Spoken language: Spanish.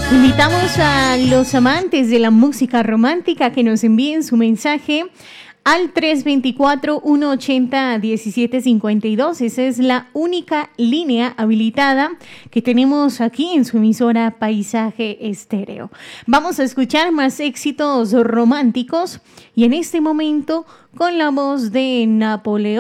Invitamos a los amantes de la música romántica que nos envíen su mensaje al 324-180-1752. Esa es la única línea habilitada que tenemos aquí en su emisora Paisaje Estéreo. Vamos a escuchar más éxitos románticos y en este momento con la voz de Napoleón